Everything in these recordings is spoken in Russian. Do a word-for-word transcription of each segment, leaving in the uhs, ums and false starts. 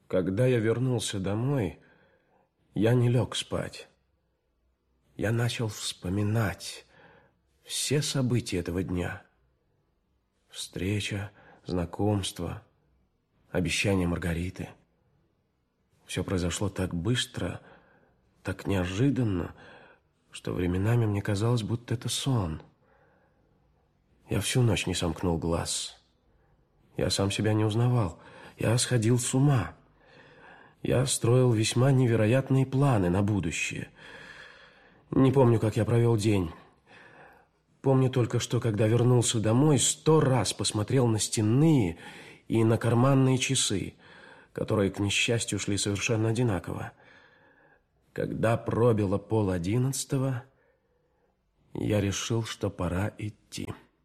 Когда я вернулся домой, я не лег спать. Я начал вспоминать все события этого дня. Встреча, знакомство, обещание Маргариты. Все произошло так быстро, так неожиданно, что временами мне казалось, будто это сон. Я всю ночь не сомкнул глаз. Я сам себя не узнавал. Я сходил с ума. Я строил весьма невероятные планы на будущее. Не помню, как я провел день. Помню только, что, когда вернулся домой, сто раз посмотрел на стенные и на карманные часы, которые, к несчастью, шли совершенно одинаково. Когда пробило пол одиннадцатого, я решил, что пора идти.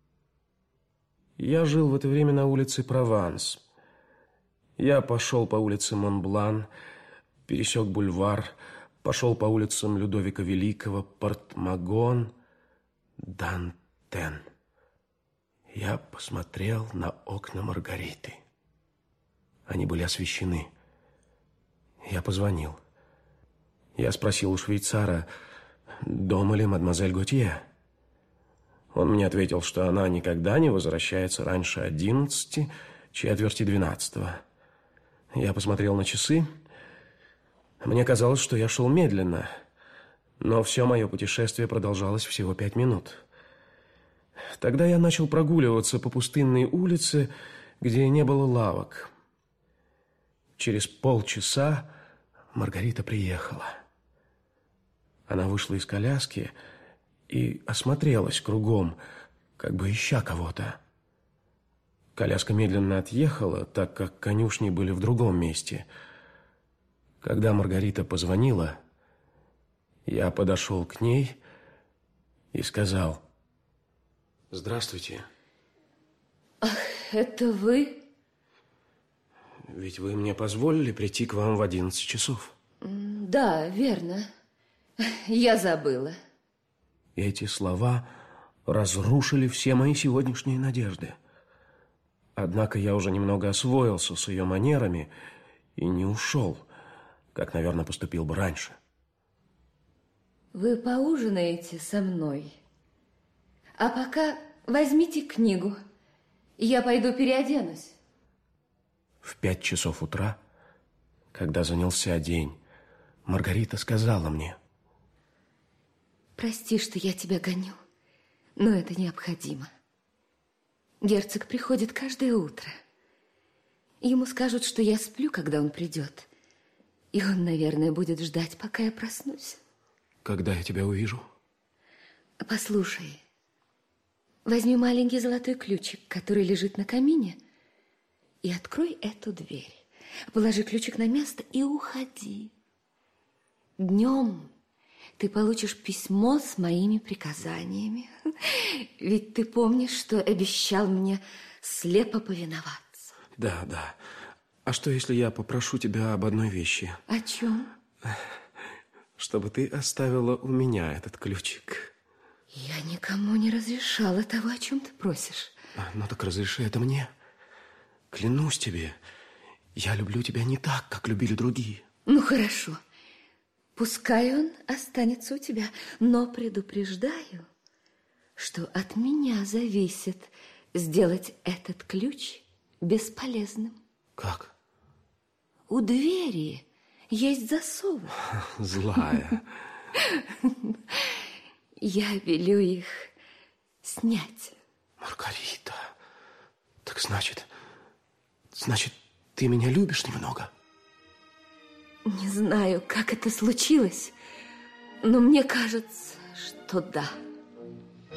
Я жил в это время на улице Прованс. Я пошел по улице Монблан, пересек бульвар, пошел по улицам Людовика Великого, Портмагон, Дантен. Я посмотрел на окна Маргариты. Они были освещены. Я позвонил. Я спросил у швейцара, дома ли мадемуазель Готье. Он мне ответил, что она никогда не возвращается раньше одиннадцати, четверти двенадцатого. Я посмотрел на часы. Мне казалось, что я шел медленно, но все мое путешествие продолжалось всего пять минут. Тогда я начал прогуливаться по пустынной улице, где не было лавок. Через полчаса Маргарита приехала. Она вышла из коляски и осмотрелась кругом, как бы ища кого-то. Коляска медленно отъехала, так как конюшни были в другом месте. Когда Маргарита позвонила, я подошел к ней и сказал: «Здравствуйте». Ах, это вы? Ведь вы мне позволили прийти к вам в одиннадцать часов. Да, верно. Я забыла. Эти слова разрушили все мои сегодняшние надежды. Однако я уже немного освоился с ее манерами и не ушел, как, наверное, поступил бы раньше. Вы поужинаете со мной? А пока возьмите книгу. Я пойду переоденусь. В пять часов утра, когда занялся день, Маргарита сказала мне: «Прости, что я тебя гоню, но это необходимо. Герцог приходит каждое утро. Ему скажут, что я сплю, когда он придет. И он, наверное, будет ждать, пока я проснусь». «Когда я тебя увижу?» «Послушай, возьми маленький золотой ключик, который лежит на камине, и открой эту дверь. Положи ключик на место и уходи. Днем ты получишь письмо с моими приказаниями. Ведь ты помнишь, что обещал мне слепо повиноваться». Да, да. А что, если я попрошу тебя об одной вещи? О чем? Чтобы ты оставила у меня этот ключик. Я никому не разрешала того, о чем ты просишь. Ну так разреши это мне. Клянусь тебе, я люблю тебя не так, как любили другие. Ну, хорошо. Пускай он останется у тебя, но предупреждаю, что от меня зависит сделать этот ключ бесполезным. Как? У двери есть засовы. Злая. Я велю их снять. Маргарита, так значит, значит, ты меня любишь немного? Не знаю, как это случилось, но мне кажется, что да.